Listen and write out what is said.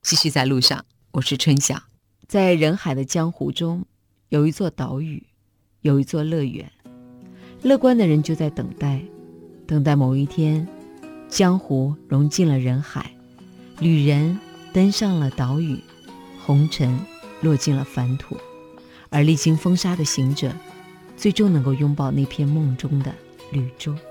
继续在路上，我是春晓。在人海的江湖中，有一座岛屿，有一座乐园。乐观的人就在等待，等待某一天，江湖融进了人海，旅人登上了岛屿，红尘落进了凡土，而历经风沙的行者，最终能够拥抱那片梦中的绿洲。